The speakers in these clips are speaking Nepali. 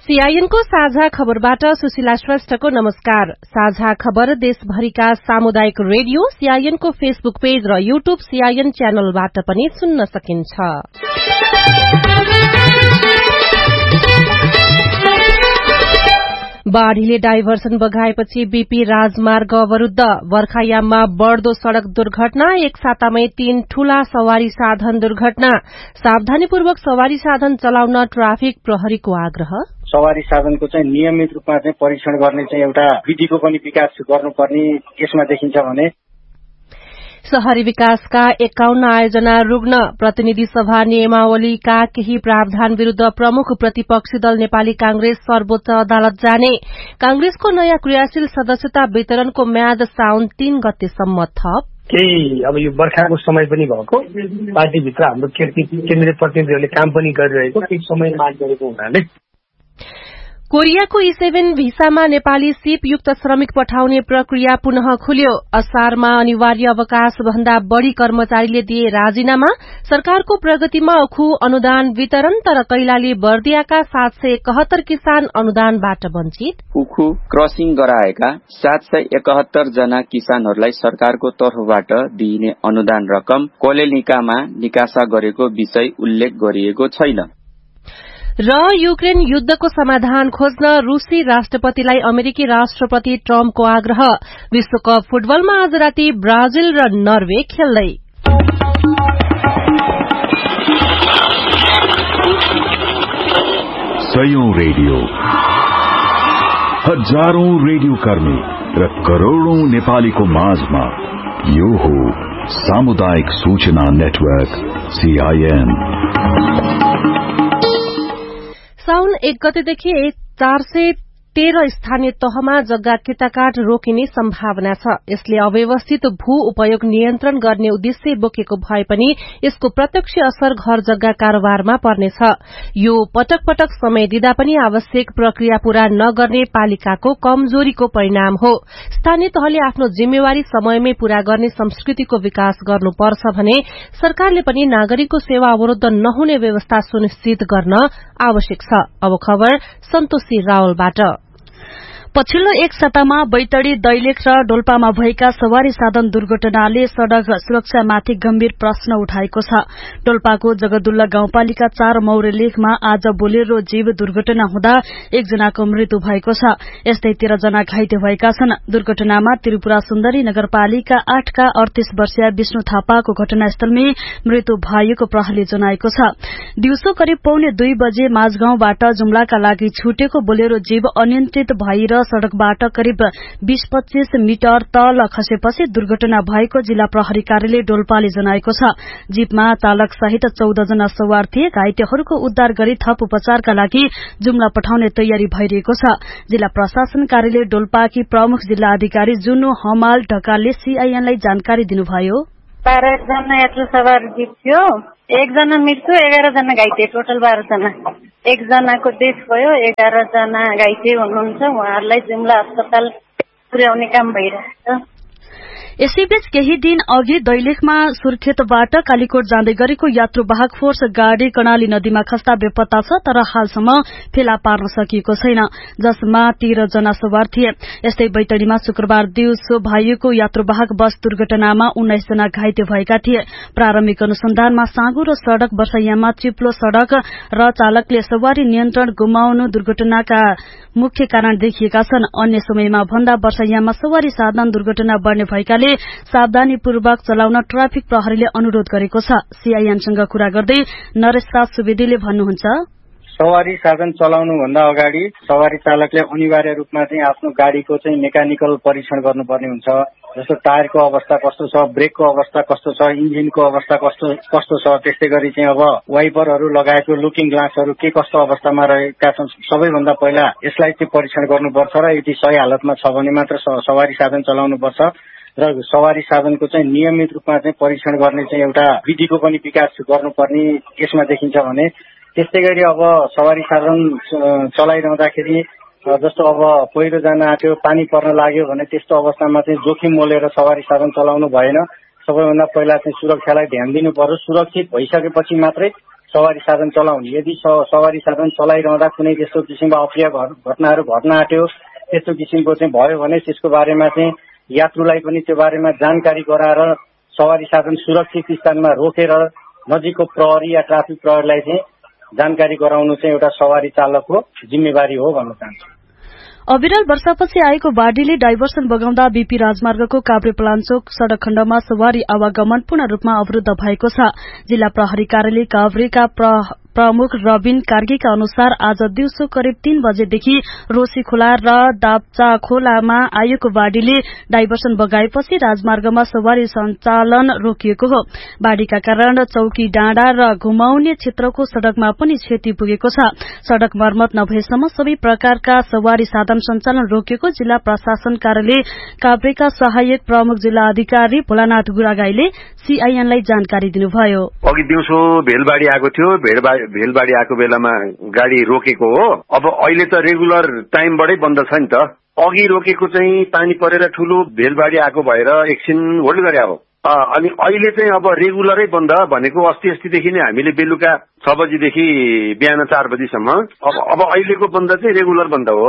सीआईएनको साझा खबरबाट सुशीला श्रेष्ठको नमस्कार। साझा खबर देशभरिका सामुदायिक रेडियो सीआईएनको फेसबुक पेज र यूट्यूब सीआईएन च्यानलबाट पनि सुन्न सकिन्छ। बाढ़ीले डाइभर्सन बगाएपछि बीपी राजमार्ग अवरूद्ध। बर्खायाममा बढ़दो सड़क दुर्घटना, एक सातामै 3 ठूला सवारी साधन दुर्घटना। सावधानीपूर्वक सवारी साधन चलाउन ट्राफिक प्रहरीको आग्रह। सवारी साधनको चाहिँ नियमित रूपमा चाहिँ परीक्षण गर्ने चाहिँ एउटा विधिको पनि विकास गर्नुपर्ने यसमा देखिन्छ भने शहरी विकासका 51 आयोजना रुग्ण। प्रतिनिधि सभा नियमावलीका केही प्रावधान विरूद्ध प्रमुख प्रतिपक्षी दल नेपाली कांग्रेस सर्वोच्च अदालत जाने। कांग्रेसको नयाँ क्रियाशील सदस्यता वितरणको म्याद साउन 3 गतेसम्म थप। केही अब यो बर्खाको समय पनि भएको, पार्टीभित्र हाम्रो केन्द्रीय प्रतिनिधिहरूले काम पनि गरिरहेको, केही समय माग गरेको हुनाले कोरियाको E7 भिसामा नेपाली सिपयुक्त श्रमिक पठाउने प्रक्रिया पुनः खुल्यो। असारमा अनिवार्य अवकाश भन्दा बढ़ी कर्मचारीले दिए राजीनामा। सरकारको प्रगतिमा उखु अनुदान वितरण, तर कैलाली बर्दियाका 771 किसान अनुदानबाट वञ्चित। उखु क्रसिङ गराएका 771 जना किसानहरूलाई सरकारको तर्फबाट दिइने अनुदान रकम कोलेनिकामा निकासा गरेको विषय उल्लेख गरिएको छैन। र युक्रेन युद्धको समाधान खोज्न रूसी राष्ट्रपतिलाई अमेरिकी राष्ट्रपति ट्रम्पको आग्रह। विश्वकप फुटबलमा आज राति ब्राजिल र नर्वे खेल्दै। सयौं रेडियो, हजारौं रेडियो कर्मी र करोड़ौं नेपालीको माझमा यो हो सामुदायिक सूचना नेटवर्क सीआईएन। साउन 1 गतेदेखि 413 स्थानीय तहमा जग्गा किताकाट रोकिने सम्भावना छ। यसले अव्यवस्थित भू उपयोग नियन्त्रण गर्ने उद्देश्य बोकेको भए पनि यसको प्रत्यक्ष असर घर जग्गा कारोबारमा पर्नेछ। यो पटक पटक समय दिँदा पनि आवश्यक प्रक्रिया पूरा नगर्ने पालिकाको कमजोरीको परिणाम हो। स्थानीय तहले आफ्नो जिम्मेवारी समयमै पूरा गर्ने संस्कृतिको विकास गर्नुपर्छ भने सरकारले पनि नागरिकको सेवा अवरोध नहुने व्यवस्था सुनिश्चित गर्न आवश्यक छ। अब खबर सन्तोषी रावलबाट। पछिल्लो एक सातामा बैतडी, दैलेख र डोल्पामा भएका सवारी साधन दुर्घटनाले सड़क सुरक्षामाथि गम्भीर प्रश्न उठाएको छ। डोल्पाको जगदुल्ला गाउँपालिका 4 मौरेलेखमा आज बोलेरो जीव दुर्घटना हुँदा 1 जनाको मृत्यु भएको छ। यस्तै 13 जना घाइते भएका छन्। दुर्घटनामा त्रिपुरा सुन्दरी नगरपालिका 8 का 38 वर्षीय विष्णु थापाको घटनास्थलमै मृत्यु भएको प्रहरीले जनाएको छ। दिउँसो करिब 1:45 बजे माझगाउँबाट जुम्लाका लागि छुटेको बोलेरो जीव अनियन्त्रित भएर सड़कबाट करिब 20-25 मिटर तल खसेपछि दुर्घटना भएको जिल्ला प्रहरी कार्यालय डोल्पाले जनाएको छ। जीपमा चालक सहित 14 जना सवार थिए। घाइतेहरूको उद्धार गरी थप उपचारका लागि जुम्ला पठाउने तयारी भइरहेको छ। जिल्ला प्रशासन कार्यालय डोल्पाकी प्रमुख जिल्ला अधिकारी जुनु हमाल ढकालले सीआईएनलाई जानकारी दिनुभयो। 12 जना यात्रु सवार जीप थियो। 1 जना मृत्यु, 11 जना घाइते, टोटल 12 जना। 1 जनाको डेथ भयो, 11 जना घाइते हुनुहुन्छ। उहाँहरूलाई जुम्ला अस्पताल पुर्याउने काम भइरहेछ। यसैबीच केही दिन अघि दैलेखमा सुर्खेतबाट कालीकोट जाँदै गरेको यात्रुवाहक फोर्स गाड़ी कर्णाली नदीमा खस्दा बेपत्ता छ, तर हालसम्म फेला पार्न सकिएको छैन, जसमा 13 जना सवार थिए। यस्तै बैतडीमा शुक्रबार दिउँसो भएको यात्रुवाहक बस दुर्घटनामा 19 जना घाइते भएका थिए। प्रारम्भिक अनुसन्धानमा साँगो र सड़क वर्षायाममा चिप्लो सड़क र चालकले सवारी नियन्त्रण गुमाउनु दुर्घटनाका मुख्य कारण देखिएका छन्। अन्य समयमा भन्दा वर्षायाममा सवारी साधन दुर्घटना बढ़ने भएकाले सावधानीपूर्वक चलाउन ट्राफिक प्रहरीले अनुरोध गरेको छ। सीआईएनसँग कुरा गर्दै नरेश राज सुवेदीले भन्नुहुन्छ, सवारी साधन चलाउनु भन्दा अगाडि सवारी चालकले अनिवार्य रूपमा चाहिँ आफ्नो गाडीको चाहिँ मेकानिकल परीक्षण गर्नुपर्ने हुन्छ। जस्तो टायरको अवस्था कस्तो छ, ब्रेकको अवस्था कस्तो छ, इन्जिनको अवस्था कस्तो छ। त्यस्तै गरी चाहिँ अब वाइपरहरू लगाएको लुकिङ ग्लासहरू के कस्तो अवस्थामा रहेका छन्, सबैभन्दा पहिला यसलाई चाहिँ परीक्षण गर्नुपर्छ र यदि सही हालतमा छ भने मात्र सवारी साधन चलाउनुपर्छ। र सवारी साधनको चाहिँ नियमित रूपमा चाहिँ परीक्षण गर्ने चाहिँ एउटा विधिको पनि विकास गर्नुपर्ने यसमा देखिन्छ भने त्यस्तै गरी अब सवारी साधन चलाइरहँदाखेरि जस्तो अब पहिरो जान आँट्यो, पानी पर्न लाग्यो भने त्यस्तो अवस्थामा चाहिँ जोखिम मोलेर सवारी साधन चलाउनु भएन। सबैभन्दा पहिला चाहिँ सुरक्षालाई ध्यान दिनु पर्यो। सुरक्षित भइसकेपछि मात्रै सवारी साधन चलाउने, यदि सवारी साधन चलाइरहँदा कुनै त्यस्तो किसिमको अप्रिय घटनाहरू घट्न आँट्यो, त्यस्तो किसिमको चाहिँ भयो भने त्यसको बारेमा चाहिँ यात्रुलाई पनि त्यो बारेमा जानकारी गराएर सवारी साधन सुरक्षित स्थानमा रोकेर नजिकको प्रहरी या ट्राफिक प्रहरीलाई चाहिँ जानकारी गराउनु चाहिँ एउटा सवारी चालकको जिम्मेवारी हो भन्न चाहन्छु। अविरल वर्षापछि आएको बाढ़ीले डाइभर्सन बगाउँदा बीपी राजमार्गको काभ्रे-पलाञ्चोक सड़क खण्डमा सवारी आवागमन पूर्ण रूपमा अवरूद्ध भएको छ। जिल्ला प्रहरी कार्यालय काभ्रेका प्रमुख रबिन कार्कीका अनुसार आज दिउँसो करिब 3 बजेदेखि रोसी खोला र दाप्चा खोलामा आएको बाढ़ीले डाइभर्सन बगाएपछि राजमार्गमा सवारी सञ्चालन रोकिएको हो। बाढ़ीका कारण चौकी डाँडा र घुमाउने क्षेत्रको सड़कमा पनि क्षति पुगेको छ। सड़क मर्मत नभएसम्म सबै प्रकारका सवारी साधन सञ्चालन रोकिएको जिल्ला प्रशासन कार्यालय काभ्रेका सहायक प्रमुख जिल्ला अधिकारी भोलानाथ गुरागाईले सीआईएनलाई जानकारी दिनुभयो। अघि दिउँसो भेलबाड़ी आएको थियो, भेलबाड़ी आएको बेलामा गाडी रोकेको हो। अब अहिले त रेगुलर टाइमबाटै बन्द छ नि त। अघि रोकेको चाहिँ पानी परेर ठूलो भेलबाड़ी आएको भएर एकछिन होल्ड गरे हो। अनि अहिले चाहिँ अब रेगुलरै बन्द भनेको अस्तिदेखि नै हामीले बेलुका 6 बजीदेखि बिहान 4 बजीसम्म। अब अहिलेको बन्द चाहिँ रेगुलर बन्द हो।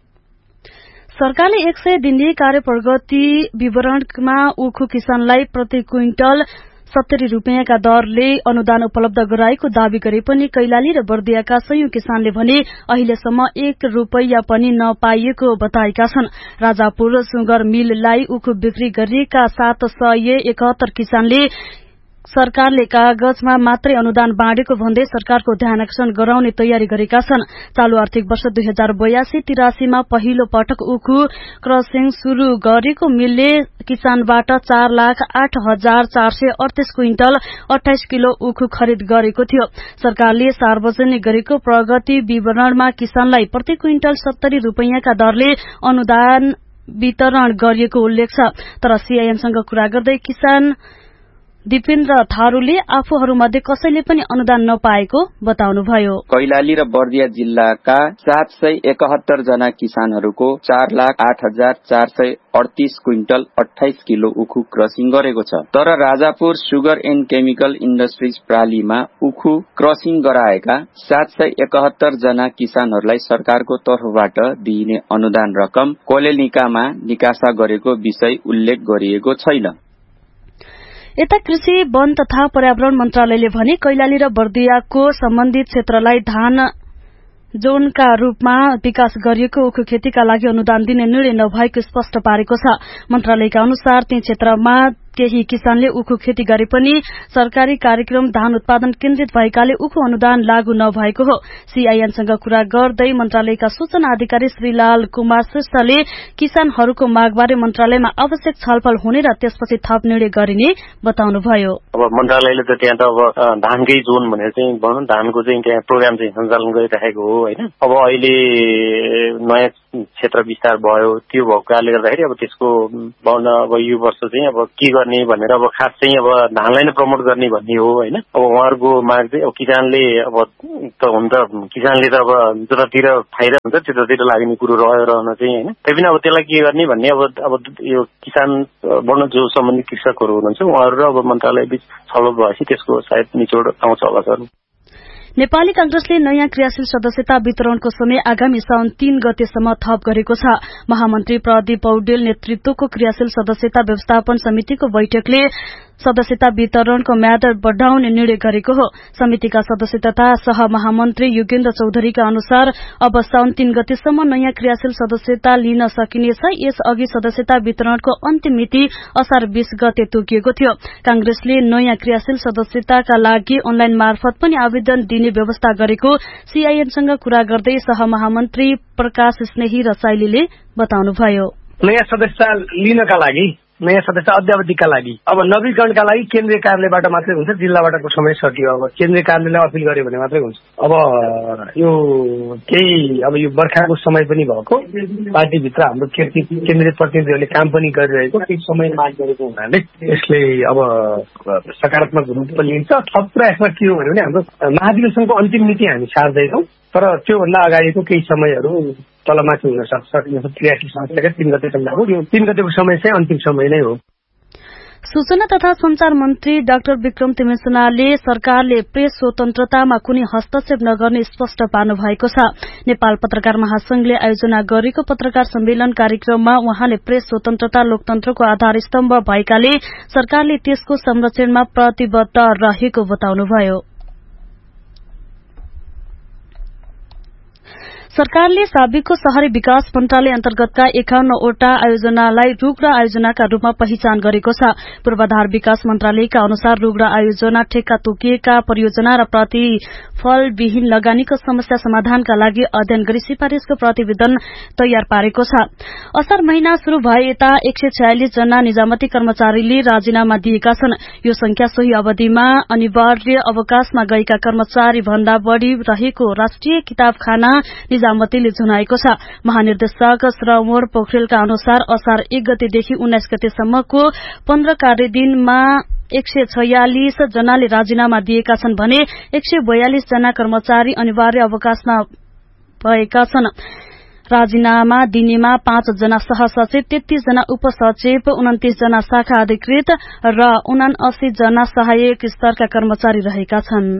सरकारले 100 दिने कार्य प्रगति विवरणमा उखु किसानलाई प्रति क्विन्टल 70 रुपियाँका दरले अनुदान उपलब्ध गराएको दावी गरे पनि कैलाली र बर्दियाका सयौं किसानले भने अहिलेसम्म 1 रुपैयाँ पनि नपाइएको बताएका छन्। राजापुर सुगर मिललाई उखु बिक्री गरिएका 771 किसानले सरकारले कागजमा मात्रै अनुदान बाँडेको भन्दै सरकारको ध्यानाकर्षण गराउने तयारी गरेका छन्। चालू आर्थिक वर्ष 2082-83 मा पहिलो पटक उखु क्रसिङ शुरू गरेको मिलले किसानबाट 4,08,438 क्विन्टल 28 किलो उखु खरिद गरेको थियो। सरकारले सार्वजनिक गरेको प्रगति विवरणमा किसानलाई प्रति क्विन्टल 70 रुपियाँका दरले अनुदान वितरण गरिएको उल्लेख छ। तर सीआईएनसँग कुरा गर्दै किसान दिपेन्द्र थारूले आफूहरूमध्ये कसैले पनि अनुदान नपाएको बताउनुभयो। कैलाली र बर्दिया जिल्लाका 771 जना किसानहरूको 4,08,438 क्विन्टल 28 किलो उखु क्रसिङ गरेको छ। तर Rajapur sugar and chemical industries प्रालीमा उखु क्रसिङ गराएका 771 जना किसानहरूलाई सरकारको तर्फबाट दिइने अनुदान रकम कोलेनिकामा निकासा गरेको विषय उल्लेख गरिएको छैन। यता कृषि वन तथा पर्यावरण मन्त्रालयले भने कैलाली र बर्दियाको सम्बन्धित क्षेत्रलाई धान जोनका रूपमा विकास गरिएको उखु खेतीका लागि अनुदान दिने निर्णय नभएको स्पष्ट पारेको छ। मन्त्रालयका अनुसार ती क्षेत्रमा केही किसानले उखु खेती गरे पनि सरकारी कार्यक्रम धान उत्पादन केन्द्रित भएकाले उखु अनुदान लागू नभएको हो। सीआईएनसँग कुरा गर्दै मन्त्रालयका सूचना अधिकारी श्रीलाल कुमार श्रेष्ठले किसानहरूको मागबारे मन्त्रालयमा आवश्यक छलफल हुने र त्यसपछि थप निर्णय गरिने बताउनुभयो। अब मन्त्रालयले त त्यहाँ त अब धानकै जोन भनेर चाहिँ भनौँ धानको चाहिँ त्यहाँ प्रोग्राम चाहिँ सञ्चालन गरिराखेको हो होइन। अब अहिले नयाँ क्षेत्र विस्तार भयो, त्यो भएको कारणले गर्दाखेरि अब त्यसको अब यो वर्ष चाहिँ अब के गर्ने भनेर अब खास चाहिँ अब धानलाई नै प्रमोट गर्ने भन्ने हो होइन। अब उहाँहरूको माग चाहिँ अब किसानले अब त हुन त किसानले त अब जतातिर फाइदा हुन्छ त्यतातिर लाग्ने कुरो रह्यो रहन चाहिँ होइन। तैपनि अब त्यसलाई के गर्ने भन्ने अब यो किसान बढ्न जो सम्बन्धित कृषकहरू हुनुहुन्छ उहाँहरू र अब मन्त्रालय बीच छलफल भएपछि त्यसको सायद निचोड आउँछ होला सर। नेपाली कांग्रेसले नयाँ क्रियाशील सदस्यता वितरणको समय आगामी साउन 3 गतेसम्म थप गरेको छ। महामन्त्री प्रदीप पौडेल नेतृत्वको क्रियाशील सदस्यता व्यवस्थापन समितिको बैठकले सदस्यता वितरणको म्याद बढ़ाउने निर्णय गरेको हो। समितिका सदस्य तथा सहमहामन्त्री युगेन्द्र चौधरीका अनुसार अब साउन 3 गतेसम्म नयाँ क्रियाशील सदस्यता लिन सकिनेछ। यसअघि सदस्यता वितरणको अन्तिम मिति असार 20 गते तोकिएको थियो। कांग्रेसले नयाँ क्रियाशील सदस्यताका लागि अनलाइन मार्फत पनि आवेदन दिने व्यवस्था गरेको सीआईएनसँग कुरा गर्दै सहमहामन्त्री प्रकाश स्नेही रसाइलीले बताउनुभयो। नयाँ सदस्यता लिनका लागि नयाँ सदस्य अद्यावधिका लागि अब नवीकरणका लागि केन्द्रीय कार्यालयबाट मात्रै हुन्छ, जिल्लाबाटको समय सकियो। अब केन्द्रीय कार्यालयले अपिल गर्यो भने मात्रै हुन्छ। अब यो यो बर्खाको समय पनि भएको पार्टीभित्र हाम्रो केन्द्रीय प्रतिनिधिहरूले काम पनि गरिरहेको केही समय माग गरेको हुनाले यसले अब सकारात्मक रूप पनि लिन्छ। थप कुरा यसमा के हो भने हाम्रो महाधिवेशनको अन्तिम मिति हामी सार्दैछौँ, तर त्योभन्दा अगाडिको केही समयहरू तलमाथि हुन सक्छ। क्रियाशील सदस्यता 3 गतेसम्म हो। यो 3 गतेको समय चाहिँ अन्तिम समय नै हो। सूचना तथा संचार मन्त्री डाक्टर विक्रम तिमेसनाले सरकारले प्रेस स्वतन्त्रतामा कुनै हस्तक्षेप नगर्ने स्पष्ट पार्नु भएको छ। नेपाल पत्रकार महासंघले आयोजना गरेको पत्रकार सम्मेलन कार्यक्रममा उहाँले प्रेस स्वतन्त्रता लोकतन्त्रको आधारस्तम्भ भएकाले सरकारले त्यसको संरक्षणमा प्रतिबद्ध रहेको बताउनुभयो। सरकारले साबिकको शहरी विकास मन्त्रालय अन्तर्गतका 51 वटा आयोजनालाई रुग्ण आयोजनाका रूपमा पहिचान गरेको छ। पूर्वाधार विकास मन्त्रालयका अनुसार रुग्ण आयोजना ठेक्का तोकिएका परियोजना र प्रतिफलविहीन लगानीको समस्या समाधानका लागि अध्ययन गरी सिफारिशको प्रतिवेदन तयार पारेको छ। असार महिना शुरू भए यता 146 जना निजामती कर्मचारीले राजीनामा दिएका छन्। यो संख्या सोही अवधिमा अनिवार्य अवकाशमा गएका कर्मचारी भन्दा बढ़ी रहेको राष्ट्रिय किताबखाना निजामतीले जनाएको छ। महानिर्देशक श्रवण पोखरेलका अनुसार असार 1 गतेदेखि 19 गतेसम्मको 15 कार्यदिनमा 146 जनाले राजीनामा दिएका छन् भने 142 जना कर्मचारी अनिवार्य अवकाशमा भएका छन्। राजीनामा दिनेमा 5 जना सहसचिव, 33 जना उपसचिव, 29 जना शाखा अधिकृत र 79 जना सहायक स्तरका कर्मचारी रहेका छन्।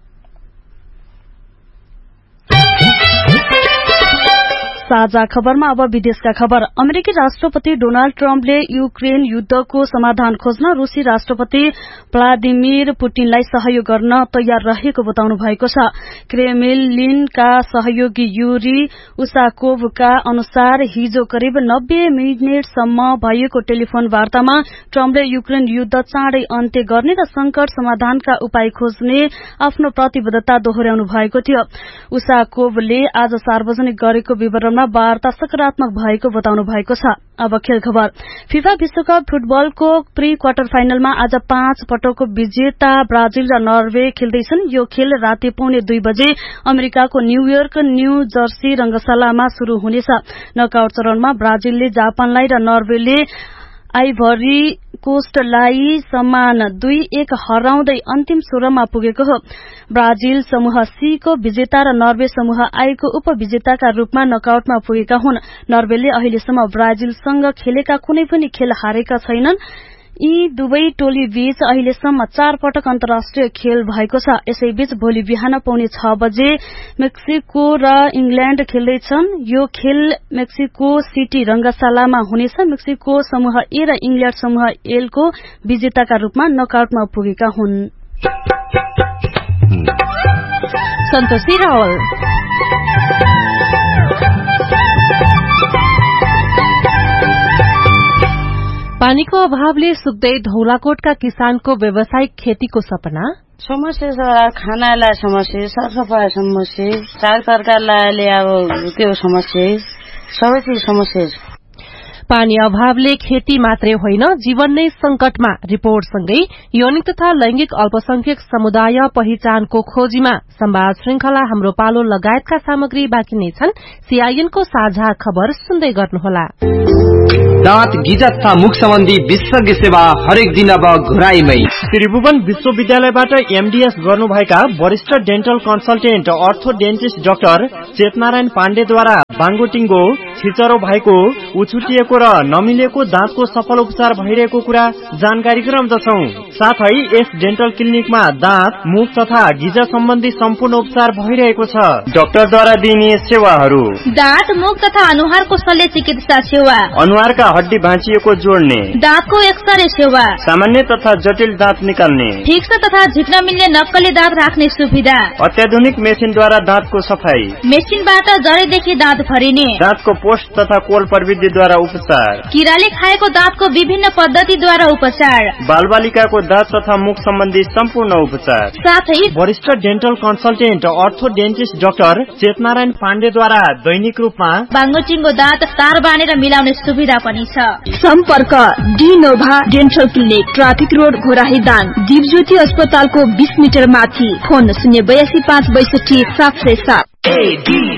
साझा खबरमा अब विदेशका खबर। अमेरिकी राष्ट्रपति डोनाल्ड ट्रम्पले युक्रेन युद्धको समाधान खोज्न रूसी राष्ट्रपति भ्लादिमिर पुटिनलाई सहयोग गर्न तयार रहेको बताउनु भएको छ। क्रेमलिनका सहयोगी युरी उसाकोभका अनुसार हिजो करिब 90 मिनटसम्म भएको टेलिफोन वार्तामा ट्रम्पले युक्रेन युद्ध चाँडै अन्त्य गर्ने र संकट समाधानका उपाय खोज्ने आफ्नो प्रतिबद्धता दोहोर्याउनु भएको थियो। उसाकोभले आज सार्वजनिक गरेको विवरणमा वार्ता सकारात्मक भएको बताउनु भएको छ। अब खेल खबर। फिफा विश्वकप फुटबलको प्री क्वार्टर फाइनलमा आज 5 पटकको विजेता ब्राजिल र नर्वे खेल्दैछन्। यो खेल राति 1:15 बजे अमेरिकाको न्यूयोर्क न्यू जर्सी रंगशालामा शुरू हुनेछ। नकआउट चरणमा ब्राजिलले जापानलाई र नर्वेले आइभरी कोस्टलाई समान 2-1 हराउँदै अन्तिम 16मा पुगेको हो। ब्राजिल समूह सी को विजेता र नर्वे समूह आई को उपविजेताका रूपमा नकआउटमा पुगेका हुन्। नर्वेले अहिलेसम्म ब्राजिलसँग खेलेका कुनै पनि खेल हारेका छैनन्। यी दुवै टोली बीच अहिलेसम्म 4 पटक अन्तर्राष्ट्रिय खेल भएको छ। यसैबीच भोलि बिहान 5:45 बजे मेक्सिको र इंग्ल्याण्ड खेल्दैछन्। यो खेल मेक्सिको सिटी रंगशालामा हुनेछ। मेक्सिको समूह ए र इंग्ल्याण्ड समूह एल को विजेताका रूपमा नकआउटमा पुगेका हुन्। सन्तोषी रावल। पानीको अभावले सुक्दै धौलाकोटका किसानको व्यावसायिक खेतीको सपना। समस्या छ, खानालाई समस्या, सरसफाई समस्या, साग तरकारीले अब त्यो समस्या, सबै चिज समस्या छ। पानी अभावले खेती मात्रै होइन जीवन नै संकटमा। रिपोर्टसँगै यौनिक तथा लैंगिक अल्पसंख्यक समुदाय पहिचानको खोजीमा संवाद श्रृंखला हाम्रो पालो लगायतका सामग्री बाँकी नै छन्। सीआईएनको साझा खबर सुन्दै गर्नुहोला। दाँत गिजा तथा मुख सम्बन्धी विशेषज्ञ सेवा हरेक दिन अब घुराईमै। त्रिभुवन विश्वविद्यालयबाट एमडीएस गर्नुभएका वरिष्ठ डेन्टल कन्सल्टेन्ट अर्थो डेन्टिस्ट डाक्टर चेतनारायण पाण्डेद्वारा बाङ्गोटिङ्गो, छिचरो भएको, उछुटिएको र नमिलेको दाँतको सफल उपचार भइरहेको कुरा जानकारी गराउँदछौ। साथै यस डेन्टल क्लिनिकमा दाँत, मुख तथा गिजा सम्बन्धी सम्पूर्ण उपचार भइरहेको छ। डाक्टरद्वारा दिइने सेवाहरू: दाँत, मुख तथा अनुहारको शल्य चिकित्सा सेवा, अनुहारका हड्डी भाँचिएको जोड्ने, दाँतको एक्सरे सेवा, सामान्य तथा जटिल दाँत निकाल्ने, ठिक छ तथा झिक्न मिल्ने नक्कली दाँत राख्ने सुविधा, अत्याधुनिक मेसिनद्वारा दाँतको सफाई, मेसिनबाट जरेदेखि दाँत भरिने, दाँतको पोस्ट तथा कोल प्रविधिद्वारा उपचार, किराले खाएको दाँतको विभिन्न पद्धतिद्वारा उपचार, बालबालिकाको दाँत तथा मुख सम्बन्धी सम्पूर्ण उपचार, साथै वरिष्ठ डेन्टल कन्सल्टेन्ट अर्थो डेन्टिस्ट डाक्टर चेतनारायण पाण्डेद्वारा दैनिक रूपमा बाङ्गोटिङ्गो दाँत तार बाँधेर मिलाउने सुविधा पनि छ। सम्पर्क डिनोभा dental clinic, traffic road, Ghorahi Dang, Dipjyoti अस्पतालको 20 मिटर माथि। फोन 082 562 707।